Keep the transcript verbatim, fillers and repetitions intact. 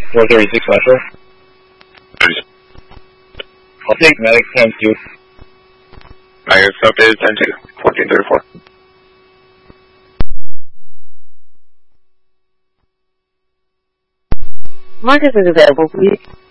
four thirty-six Metro. I'll take medic times two. Medic updated times two, fourteen thirty-four. Marcus is available, please.